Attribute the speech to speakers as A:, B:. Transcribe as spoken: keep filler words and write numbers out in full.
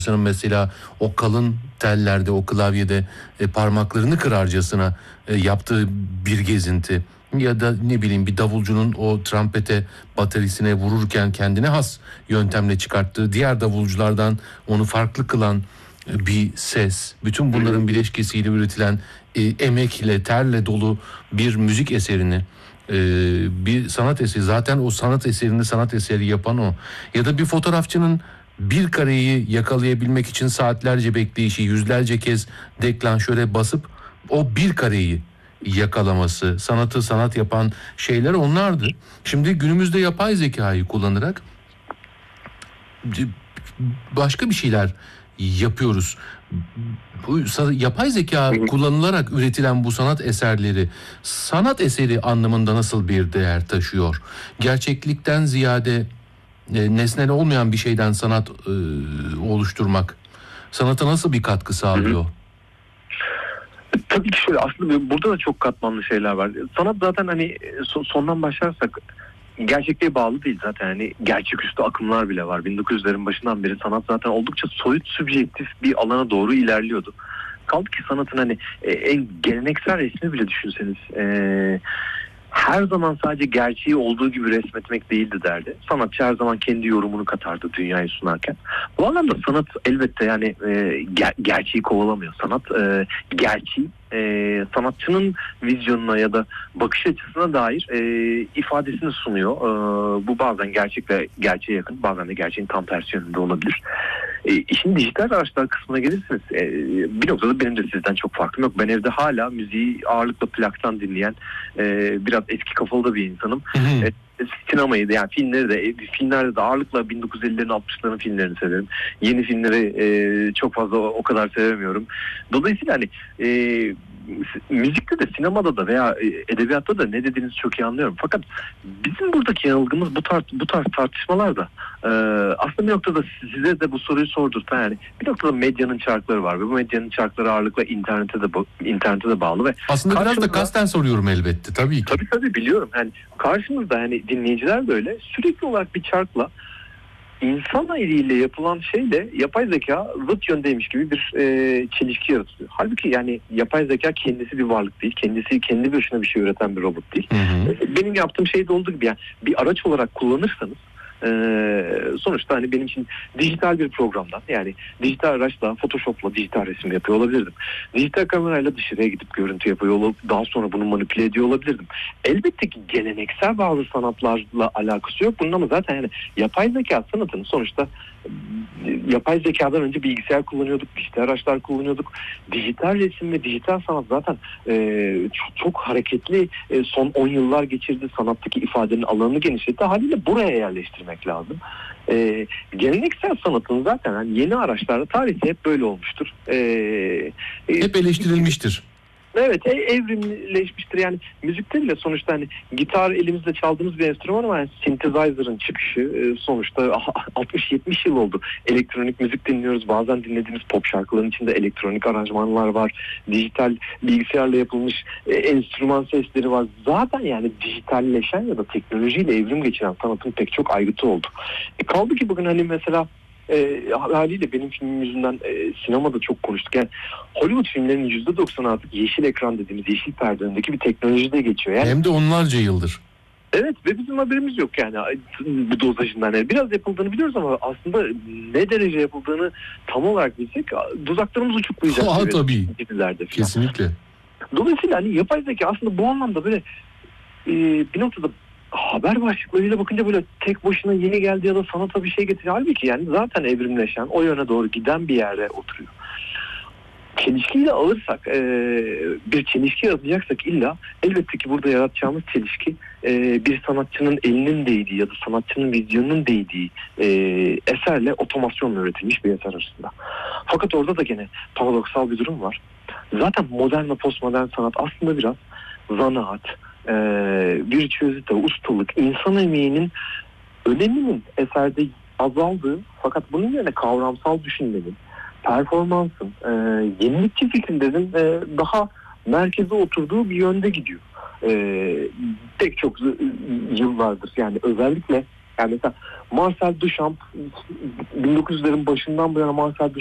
A: mesela o kalın tellerde, o klavyede e, parmaklarını kırarcasına e, yaptığı bir gezinti, ya da ne bileyim bir davulcunun o trompete, bataryasine vururken kendine has yöntemle çıkarttığı, diğer davulculardan onu farklı kılan e, bir ses. Bütün bunların bileşkesiyle üretilen e, emekle, terle dolu bir müzik eserini, e, bir sanat eseri, zaten o sanat eserini sanat eseri yapan o. Ya da bir fotoğrafçının bir kareyi yakalayabilmek için saatlerce bekleyişi, yüzlerce kez deklanşöre basıp o bir kareyi yakalaması, sanatı sanat yapan şeyler onlardı. Şimdi günümüzde yapay zekayı kullanarak başka bir şeyler yapıyoruz. Bu yapay zeka kullanılarak üretilen bu sanat eserleri sanat eseri anlamında nasıl bir değer taşıyor? Gerçeklikten ziyade e, nesnel olmayan bir şeyden sanat e, oluşturmak sanata nasıl bir katkı sağlıyor?
B: Tabii ki şöyle, aslında burada da çok katmanlı şeyler var. Sanat zaten hani sondan başlarsak gerçekliğe bağlı değil zaten, hani gerçeküstü akımlar bile var. bin dokuz yüzlerin başından beri sanat zaten oldukça soyut, subjektif bir alana doğru ilerliyordu. Kaldı ki sanatın hani en geleneksel resmi bile düşünseniz ee, her zaman sadece gerçeği olduğu gibi resmetmek değildi derdi. Sanatçı her zaman kendi yorumunu katardı dünyayı sunarken. Bu anlamda sanat elbette yani e, ger- gerçeği kovalamıyor. Sanat e, gerçeği e, sanatçının vizyonuna ya da bakış açısına dair e, ifadesini sunuyor. E, bu bazen gerçekle gerçeğe yakın, bazen de gerçeğin tam tersi yönünde olabilir. E, işin dijital araçlar kısmına gelirseniz e, bir noktada benim de sizden çok farkım yok. Ben evde hala müziği ağırlıkla plaktan dinleyen e, biraz eski kafalı da bir insanım. E, sinemayı da, yani filmleri de, e, filmlerde de ağırlıkla bin dokuz yüz ellilerin altmışların filmlerini severim. Yeni filmleri e, çok fazla o, o kadar sevemiyorum. Dolayısıyla hani e, müzikte de, sinemada da veya edebiyatta da ne dediğinizi çok iyi anlıyorum. Fakat bizim buradaki yanılgımız bu tarz bu tarz tartışmalarda e, aslında bir noktada size de bu soruyu sordurtan, yani bir noktada medyanın çarkları var ve bu medyanın çarkları ağırlıkla internete de internete de bağlı ve
A: aslında biraz da kasten soruyorum elbette, tabii ki.
B: Tabii tabii biliyorum. Yani karşımızda hani dinleyiciler de öyle sürekli olarak bir çarkla İnsan eliyle yapılan şeyle yapay zeka zıt yöndeymiş gibi bir e, çelişki yaratıyor. Halbuki yani yapay zeka kendisi bir varlık değil. Kendisi kendi başına bir şey üreten bir robot değil. Hı hı. Benim yaptığım şey de olduğu gibi, yani bir araç olarak kullanırsanız Ee, sonuçta hani benim için dijital bir programdan, yani dijital araçla, Photoshop'la dijital resim yapıyor olabilirdim. Dijital kamerayla dışarıya gidip görüntü yapıyor olabilirdim. Daha sonra bunu manipüle ediyor olabilirdim. Elbette ki geleneksel bazı sanatlarla alakası yok bunun, ama zaten yani yapay zeka sanatının sonuçta yapay zekadan önce bilgisayar kullanıyorduk, dijital araçlar kullanıyorduk. Dijital resim ve dijital sanat zaten e, çok, çok hareketli e, son on yıllar geçirdi. Sanattaki ifadenin alanını genişletti. Haliyle buraya yerleştirmek lazım. E, geleneksel sanatın zaten yani yeni araçlarla tarihi hep böyle olmuştur. E,
A: hep eleştirilmiştir.
B: Evet, evrimleşmiştir. Yani müzikte bile sonuçta hani gitar elimizde çaldığımız bir enstrüman, ama yani synthesizer'ın çıkışı sonuçta altmış yetmiş yıl oldu. Elektronik müzik dinliyoruz. Bazen dinlediğimiz pop şarkıların içinde elektronik aranjmanlar var. Dijital bilgisayarla yapılmış enstrüman sesleri var. Zaten yani dijitalleşen ya da teknolojiyle evrim geçiren sanatın pek çok aygıtı oldu. E kaldı ki bugün hani mesela E, haliyle benim filmim yüzünden e, sinemada çok konuştuk. Yani Hollywood filmlerinin yüzde doksanı artık yeşil ekran dediğimiz yeşil perde önündeki bir teknolojide geçiyor. Yani,
A: hem de onlarca yıldır.
B: Evet ve bizim haberimiz yok yani bu dozajından. Yani biraz yapıldığını biliyoruz ama aslında ne derece yapıldığını tam olarak bilsek dudaklarımız uçuklayacak.
A: Ha, tabii.
B: Kesinlikle. Dolayısıyla hani yapay zeka aslında bu anlamda böyle e, bir noktada haber başlıklarıyla bakınca böyle tek başına yeni geldi ya da sanata bir şey getiriyor. Halbuki yani zaten evrimleşen, o yöne doğru giden bir yerde oturuyor. Çelişkiyle alırsak, e, bir çelişki yaratacaksak illa elbette ki burada yaratacağımız çelişki e, bir sanatçının elinin değdiği ya da sanatçının vizyonunun değdiği e, eserle otomasyonla üretilmiş bir eser arasında. Fakat orada da gene paradoksal bir durum var. Zaten modern ve postmodern sanat aslında biraz zanaat, e, virtüözite, ustalık, insan emeğinin öneminin eserde azaldığı, fakat bunun yerine kavramsal düşünmenin, performansın, e, yenilikçi fikirlerin e, daha merkeze oturduğu bir yönde gidiyor. E, pek çok yıllardır, yani özellikle Yani mesela Marcel Duchamp bin dokuz yüzlerin başından bu yana Marcel